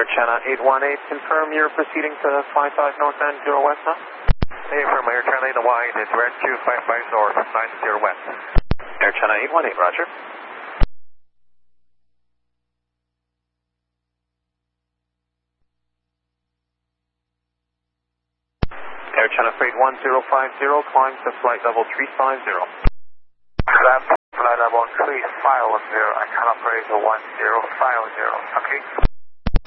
Air China 818, confirm you're proceeding to 55 North and 0 West now? Hey, from Air China 818, it's Red 255 North, 90 West. Air China 818, roger. Air China freight 1050, climb to flight level 350. Flight level 350, I can operate 1050, okay?